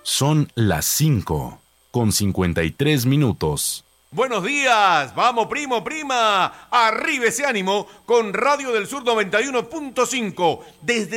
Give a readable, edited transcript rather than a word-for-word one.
Son las 5:53. Buenos días, vamos primo, prima, arriba ese ánimo con Radio del Sur 91.5 desde